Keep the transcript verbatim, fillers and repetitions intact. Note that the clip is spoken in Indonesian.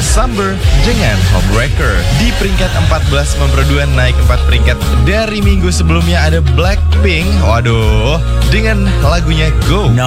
Summer dengan Homewrecker. Di peringkat empat belas nomor dua naik empat peringkat dari minggu sebelumnya ada Blackpink. Waduh, dengan lagunya Go. No.